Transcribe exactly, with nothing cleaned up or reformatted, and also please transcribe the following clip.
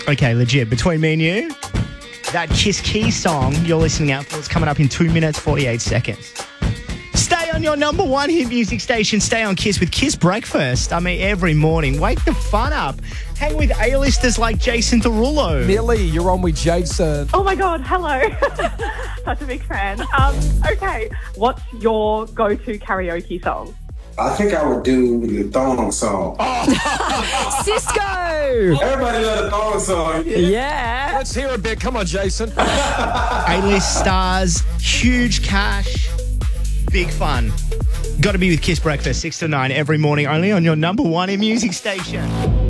Okay, legit. Between me and you, that Kiss Key song you're listening out for is coming up in two minutes, forty-eight seconds. Stay on your number one hit music station. Stay on Kiss with Kiss Breakfast. I mean, every morning. Wake the fun up. Hang with A-listers like Jason Derulo. Millie, you're on with Jason. Oh my God, hello. Such a big fan. Um, okay, what's your go-to karaoke song? I think I would do the thong song. Cisco! Everybody love the thong song. Yeah. Let's hear a bit. Come on, Jason. A-list stars, huge cash, big fun. Got to be with Kiss Breakfast, six to nine every morning, only on your number one in music station.